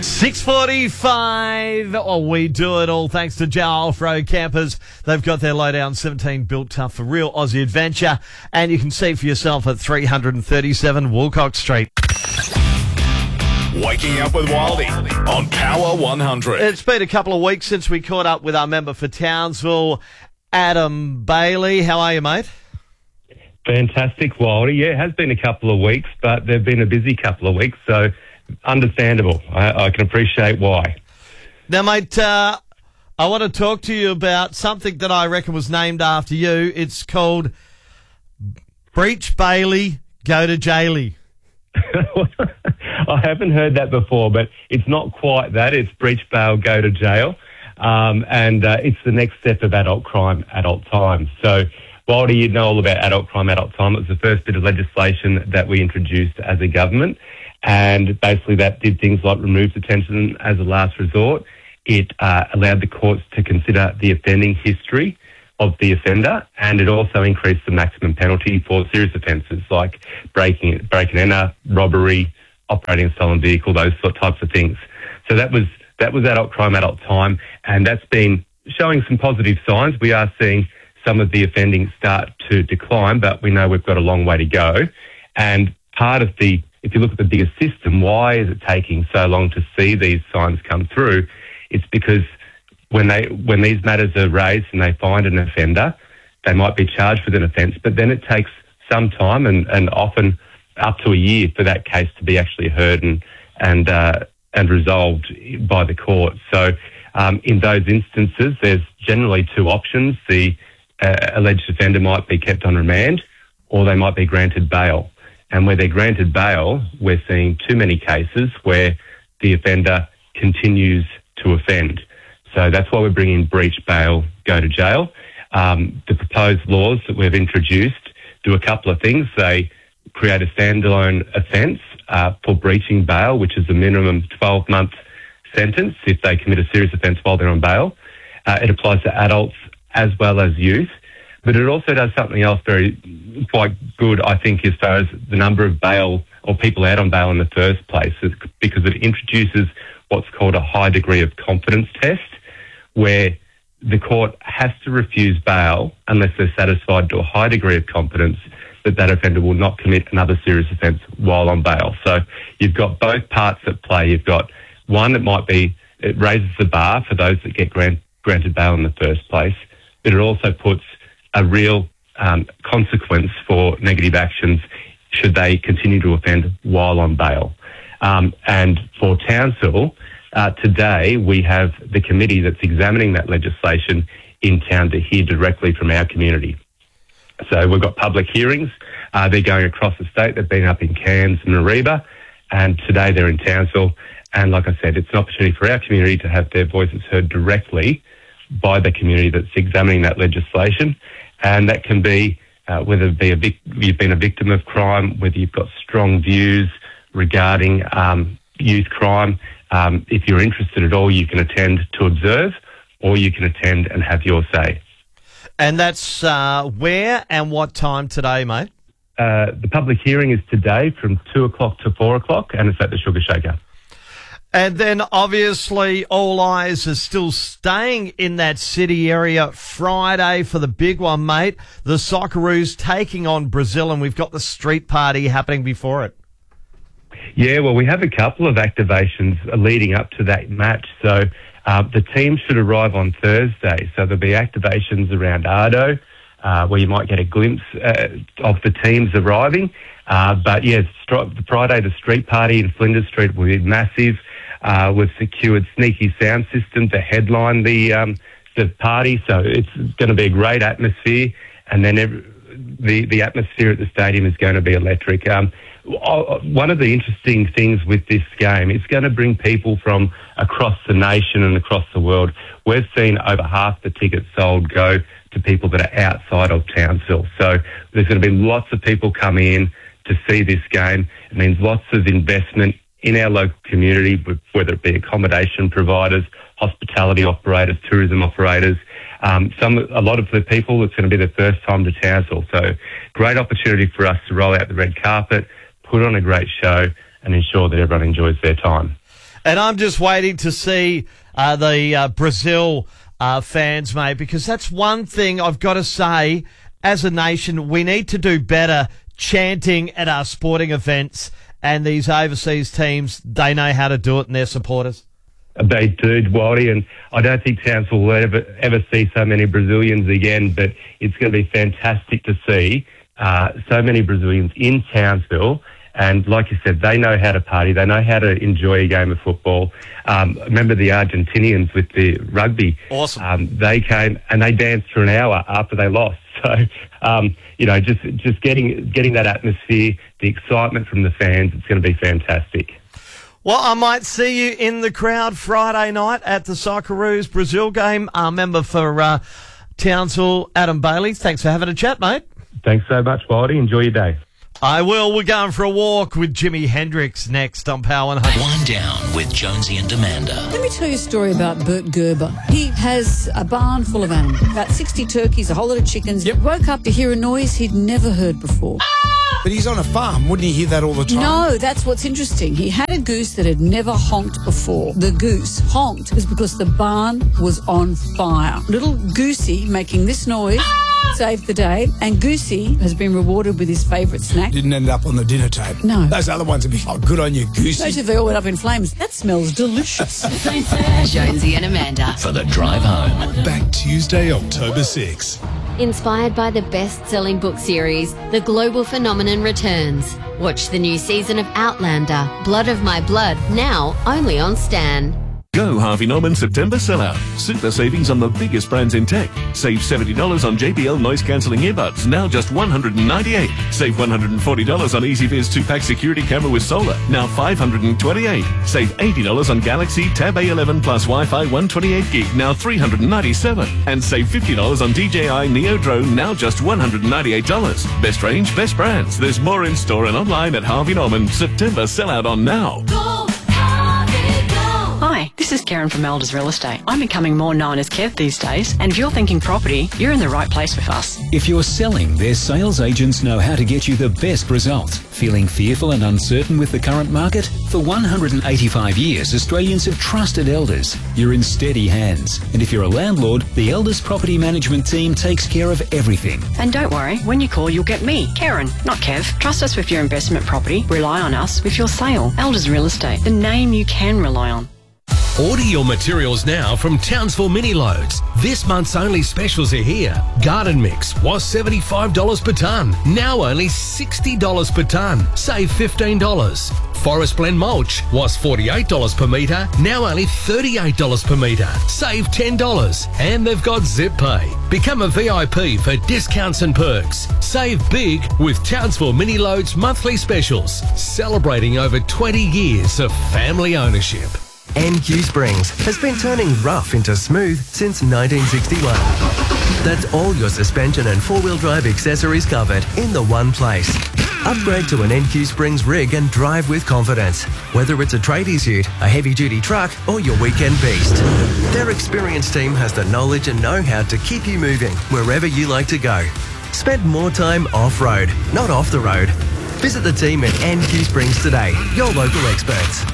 6:45. Oh, we do it all thanks to Joe Off-Road Campers. They've got their lowdown 17 built tough for real Aussie adventure, and you can see for yourself at 337 Woolcock Street. Waking up with Wildy on Power 100. It's been a couple of weeks since we caught up with our member for Townsville, Adam Bailey. How are you, mate? Fantastic, Wildy. Yeah, it has been a couple of weeks, but they've been a busy couple of weeks, so understandable. I can appreciate why. Now, mate, I want to talk to you about something that I reckon was named after you. It's called Breach Bailey, Go to Jaily. I haven't heard that before, but it's not quite that. It's breach bail, go to jail. And it's the next step of adult crime, adult time. So, Wildy, you know all about adult crime, adult time. It was the first bit of legislation that we introduced as a government. And basically that did things like remove detention as a last resort. It allowed the courts to consider the offending history of the offender, and it also increased the maximum penalty for serious offences like breaking and enter, robbery, operating a stolen vehicle, those types of things. So that was adult crime, adult time, and that's been showing some positive signs. We are seeing some of the offending start to decline, but we know we've got a long way to go. And part of if you look at the bigger system, why is it taking so long to see these signs come through? It's because when these matters are raised and they find an offender, they might be charged with an offence, but then it takes some time and often up to a year for that case to be actually heard and resolved by the court. So in those instances, there's generally two options. The alleged offender might be kept on remand, or they might be granted bail. And where they're granted bail, we're seeing too many cases where the offender continues to offend. So that's why we're bringing breach bail, go to jail. The proposed laws that we've introduced do a couple of things. They create a standalone offence for breaching bail, which is a minimum 12-month sentence if they commit a serious offence while they're on bail. It applies to adults as well as youth. But it also does something else quite good, I think, as far as the number of bail or people out on bail in the first place, because it introduces what's called a high degree of confidence test, where the court has to refuse bail unless they're satisfied to a high degree of confidence that that offender will not commit another serious offence while on bail. So you've got both parts at play. You've got one that it raises the bar for those that get granted bail in the first place, but it also puts a real consequence for negative actions should they continue to offend while on bail. And for Townsville, today we have the committee that's examining that legislation in town to hear directly from our community. So we've got public hearings. They're going across the state. They've been up in Cairns and Mareeba, and today they're in Townsville. And like I said, it's an opportunity for our community to have their voices heard directly by the community that's examining that legislation. And that can be whether you've been a victim of crime, whether you've got strong views regarding youth crime. If you're interested at all, you can attend to observe, or you can attend and have your say. And that's where and what time today, mate? The public hearing is today from 2 o'clock to 4 o'clock, and it's at the Sugar Shaker. And then, obviously, all eyes are still staying in that city area Friday for the big one, mate. The Socceroos taking on Brazil, and we've got the street party happening before it. Yeah, well, we have a couple of activations leading up to that match. So the team should arrive on Thursday. So there'll be activations around Ardo, where you might get a glimpse of the teams arriving. But, yeah, Friday, the street party in Flinders Street will be massive. We've secured Sneaky Sound System to headline the party, so it's going to be a great atmosphere. And then the atmosphere at the stadium is going to be electric. One of the interesting things with this game, it's going to bring people from across the nation and across the world. We've seen over half the tickets sold go to people that are outside of Townsville. So there's going to be lots of people coming in to see this game. It means lots of investment in our local community, whether it be accommodation providers, hospitality operators, tourism operators. A lot of the people, it's going to be their first time to Townsville. So great opportunity for us to roll out the red carpet, put on a great show and ensure that everyone enjoys their time. And I'm just waiting to see the Brazil fans, mate, because that's one thing I've got to say. As a nation, we need to do better chanting at our sporting events, and these overseas teams, they know how to do it, and their supporters. They do, Wildy, and I don't think Townsville will ever see so many Brazilians again, but it's going to be fantastic to see so many Brazilians in Townsville. And like you said, they know how to party. They know how to enjoy a game of football. Remember the Argentinians with the rugby? Awesome. They came and they danced for an hour after they lost. So, just getting that atmosphere, the excitement from the fans, it's going to be fantastic. Well, I might see you in the crowd Friday night at the Socceroos Brazil game. Member for Townsville, Adam Bailey. Thanks for having a chat, mate. Thanks so much, Wildy. Enjoy your day. I will. We're going for a walk with Jimi Hendrix next on Power 100. One Down with Jonesy and Amanda. Let me tell you a story about Bert Gerber. He has a barn full of animals, about 60 turkeys, a whole lot of chickens. Yep. Woke up to hear a noise he'd never heard before. But he's on a farm. Wouldn't he hear that all the time? No, that's what's interesting. He had a goose that had never honked before. The goose honked was because the barn was on fire. Little Goosey making this noise saved the day, and Goosey has been rewarded with his favourite snack. Didn't end up on the dinner table. No. Those other ones would be, oh, good on you, Goosey. Especially if they all went up in flames. That smells delicious. Jonesy and Amanda. For the drive home. Back Tuesday, October 6. Inspired by the best-selling book series, The Global Phenomenon returns. Watch the new season of Outlander, Blood of My Blood, now only on Stan. Go Harvey Norman September sellout. Super savings on the biggest brands in tech. Save $70 on JBL noise-cancelling earbuds, now just $198. Save $140 on EasyViz 2-pack security camera with solar, now $528. Save $80 on Galaxy Tab A11 plus Wi-Fi 128 gig, now $397. And save $50 on DJI Neo Drone, now just $198. Best range, best brands. There's more in store and online at Harvey Norman. September sellout on now. Hi, this is Karen from Elders Real Estate. I'm becoming more known as Kev these days, and if you're thinking property, you're in the right place with us. If you're selling, their sales agents know how to get you the best result. Feeling fearful and uncertain with the current market? For 185 years, Australians have trusted Elders. You're in steady hands. And if you're a landlord, the Elders Property Management team takes care of everything. And don't worry, when you call, you'll get me, Karen, not Kev. Trust us with your investment property. Rely on us with your sale. Elders Real Estate, the name you can rely on. Order your materials now from Townsville Mini Loads. This month's only specials are here. Garden mix was $75 per tonne, now only $60 per tonne. Save $15. Forest blend mulch was $48 per metre, now only $38 per metre. Save $10. And they've got Zip Pay. Become a VIP for discounts and perks. Save big with Townsville Mini Loads monthly specials, celebrating over 20 years of family ownership. NQ Springs has been turning rough into smooth since 1961. That's all your suspension and four-wheel drive accessories covered in the one place. Upgrade to an NQ Springs rig and drive with confidence. Whether it's a tradies ute, a heavy-duty truck or your weekend beast. Their experienced team has the knowledge and know-how to keep you moving wherever you like to go. Spend more time off-road, not off the road. Visit the team at NQ Springs today, your local experts.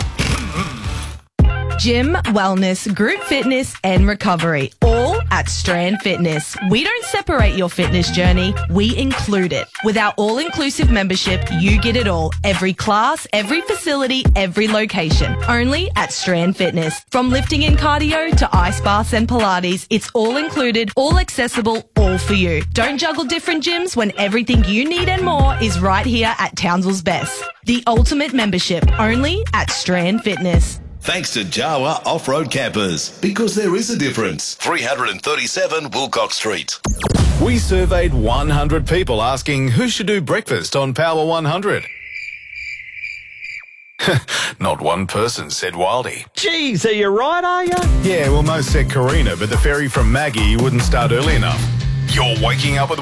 Gym, wellness, group fitness and recovery, all at Strand Fitness. We don't separate your fitness journey, we include it. With our all-inclusive membership, you get it all. Every class, every facility, every location. Only at Strand Fitness. From lifting and cardio to ice baths and Pilates, it's all included, all accessible, all for you. Don't juggle different gyms when everything you need and more is right here at Townsville's Best. The ultimate membership, only at Strand Fitness. Thanks to Jawa Off-Road Campers, because there is a difference. 337 Wilcox Street. We surveyed 100 people asking who should do breakfast on Power 100. Not one person said Wildy. Geez, are you right, are you? Yeah, well, most said Karina, but the ferry from Maggie wouldn't start early enough. You're waking up with